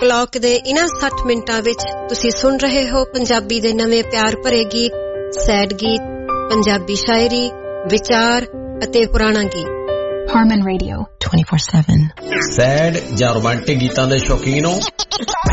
Clock ਦੇ ਇਹਨਾਂ 60 ਮਿੰਟਾਂ ਵਿੱਚ ਤੁਸੀਂ ਸੁਣ ਰਹੇ ਹੋ ਪੰਜਾਬੀ ਦੇ ਨਵੇਂ ਪਿਆਰ ਭਰੇ ਗੀਤ, ਸੈਡ ਗੀਤ, ਪੰਜਾਬੀ ਸ਼ਾਇਰੀ, ਵਿਚਾਰ ਅਤੇ ਪੁਰਾਣਾ ਗੀਤ। Harmon Radio 24/7। ਸੈਡ ਜਾਂ ਰੋਮਾਂਟਿਕ ਗੀਤਾਂ ਦੇ ਸ਼ੌਕੀਨ ਹੋ?